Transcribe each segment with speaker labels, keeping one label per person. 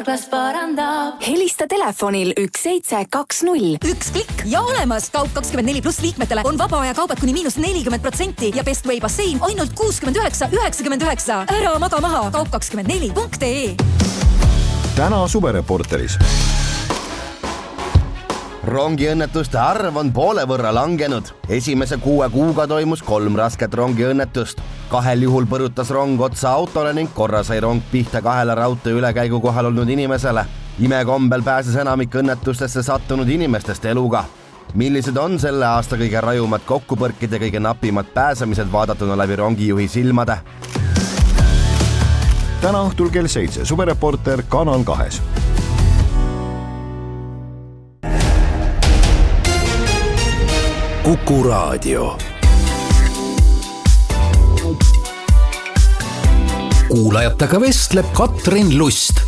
Speaker 1: Karklas parandab.
Speaker 2: Helista telefonil 1720.
Speaker 3: Üks klikk ja olemas. Kaup24 pluss liikmetele on vaba aja kaubad kuni -40% ja Best Way bassein ainult 69,99. Ära maga maha. Kaup24.ee.
Speaker 4: Täna suvereporteris.
Speaker 5: Rongiõnnetuste arv on poole võrra langenud. Esimese 6 kuuga toimus 3 rasket rongiõnnetust. 2 juhul põrutas rong otsa autole ning korra sai rong pihta 2 raudtee ülekäigu kohal olnud inimesele. Imekombel pääses enamik õnnetustesse sattunud inimestest eluga. Millised on selle aasta kõige rajumad kokkupõrkid ja kõige napimad pääsemised vaadatuna läbi rongijuhi silmade?
Speaker 4: Täna õhtul kell 7 suvereporter Kanal 2.
Speaker 6: Kuku Raadio. Kuulajatega vestleb Katrin Lust.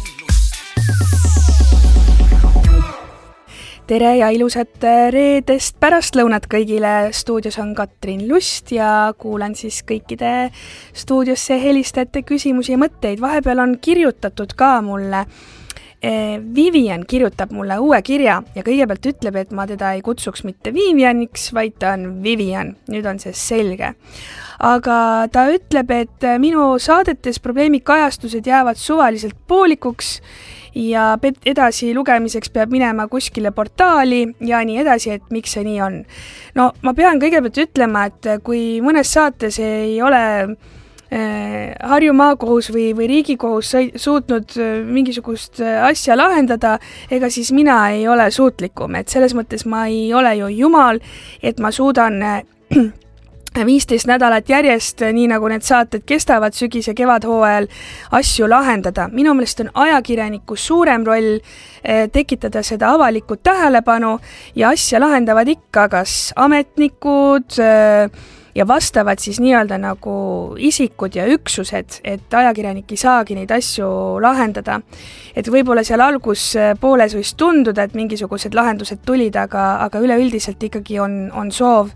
Speaker 7: Tere ja ilusat reedest pärastlõunat kõigile. Stuudios on Katrin Lust ja kuulan siis kõikide stuudiosse helistajate küsimusi ja mõtteid. Vahepeal on kirjutatud ka mulle. Vivian kirjutab mulle uue kirja ja kõigepealt ütleb, et ma teda ei kutsuks mitte Vivianiks, vaid ta on Vivian. Nüüd on see selge. Aga ta ütleb, et minu saadetes probleemikajastused jäävad suvaliselt poolikuks ja edasi lugemiseks peab minema kuskile portaali ja nii edasi, et miks see nii on. No ma pean kõigepealt ütlema, et kui mõnes saates ei ole Harju maakohus või Riigikohus suutnud mingisugust asja lahendada, ega siis mina ei ole suutlikum, et selles mõttes ma ei ole ju jumal, et ma suudan 15 nädalat järjest, nii nagu need saated kestavad sügis- ja kevadhooajal, asju lahendada. Minu meelest on ajakirjaniku suurem roll tekitada seda avalikku tähelepanu ja asja lahendavad ikka kas ametnikud ja vastavad siis nii-öelda nagu isikud ja üksused, et ajakirjanik ei saagi neid asju lahendada. Et võib-olla seal algus pooles võis tunduda, et mingisugused lahendused tulid, aga üleüldiselt ikkagi on soov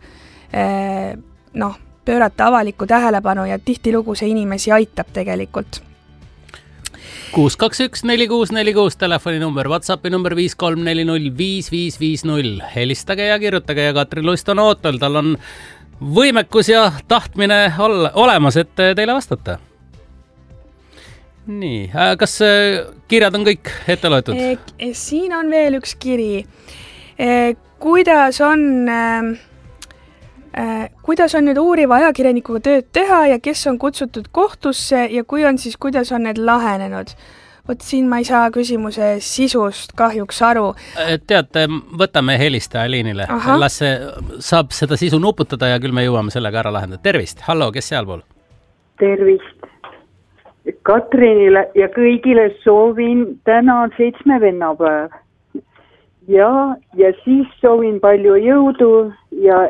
Speaker 7: pöörata avalikku tähelepanu ja tihtilugu see inimesi aitab tegelikult.
Speaker 8: 621-4646 telefoninumber, WhatsAppi number 534055550. Helistage ja kirjutage ja Katrin Lust on ootel, tal on võimekus ja tahtmine olemas, et teile vastata. Nii, kas kirjad on kõik ette loetud?
Speaker 7: Siin on veel üks kiri. Kuidas on nüüd uuriva ajakirjanikuga tööd teha ja kes on kutsutud kohtusse ja kui on, siis kuidas on need lahenenud? Vot siin ma ei saa küsimuse sisust kahjuks aru.
Speaker 8: Teate, võtame helistaja liinile. Las see saab seda sisu nuputada ja küll me jõuame sellega ära lahendada. Tervist, hallo, kes sealpool?
Speaker 9: Tervist. Katrinile ja kõigile soovin täna 7 vennapäev. Ja siis soovin palju jõudu ja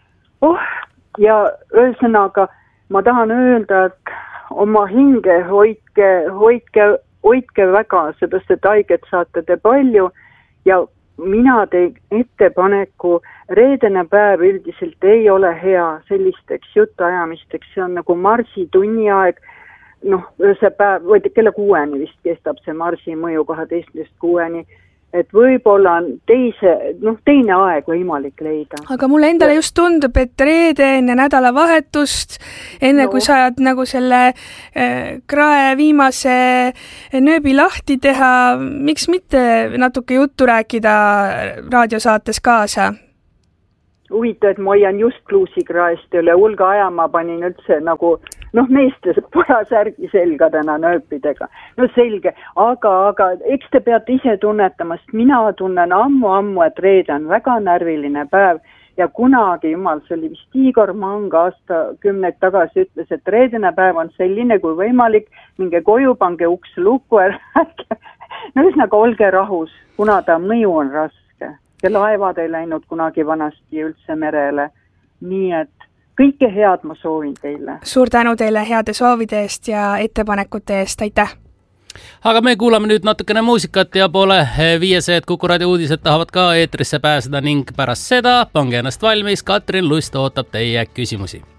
Speaker 9: ühesõnaga ma tahan öelda, et oma hinge hoidke väga, sedast, et haiget saate te palju ja mina teen ettepaneku, reedene päev üldiselt ei ole hea sellisteks jutuajamisteks, see on nagu marsi tunniaeg, see päev, kella 6 vist kestab see marsi mõju 12-6, et võib-olla on teine aeg võimalik leida.
Speaker 7: Aga mulle endale just tundub, et reede enne nädalavahetust, kui saad nagu selle krae viimase nööbi lahti teha, miks mitte natuke juttu rääkida raadiosaates kaasa?
Speaker 9: Huvitav, et ma hoian just bluusikraest üle hulga aja, ma panin üldse nagu meeste pojasärgi selga täna nööpidega. Selge, aga eks te peate ise tunnetama, sest mina tunnen ammu, et reede on väga närviline päev ja kunagi, jumal, see oli vist Igor Mang aastakümneid tagasi ütles, et reedene päev on selline kui võimalik, minge koju, pange uks lukku ära. Ühesõnaga, olge rahus, kuna ta mõju on raske. Ja laevad ei läinud kunagi vanasti üldse merele. Nii et kõike head ma soovin teile.
Speaker 7: Suur tänu teile heade soovide eest ja ettepanekute eest, aitäh!
Speaker 8: Aga me kuulame nüüd natukene muusikat ja poole 5, et Kuku Raadio uudised tahavad ka eetrisse pääseda ning pärast seda pange ennast valmis, Katrin Lust ootab teie küsimusi.